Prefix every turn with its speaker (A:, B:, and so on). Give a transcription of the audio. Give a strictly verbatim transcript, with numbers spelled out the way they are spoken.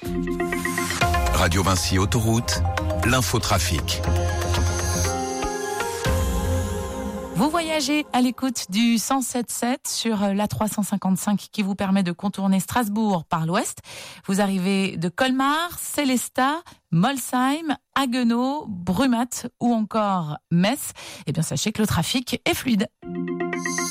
A: Radio Vinci Autoroute, l'infotrafic.
B: Vous voyagez à l'écoute du cent sept sept sur l'A trois cent cinquante-cinq qui vous permet de contourner Strasbourg par l'ouest. Vous arrivez de Colmar, Sélestat, Molsheim, Haguenau, Brumath ou encore Metz. Eh bien, sachez que le trafic est fluide.